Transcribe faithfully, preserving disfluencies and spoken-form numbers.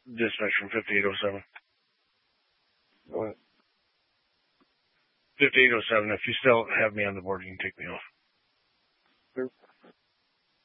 Dispatch from fifty-eight oh seven. What? fifty-eight oh seven, if you still have me on the board, you can take me off.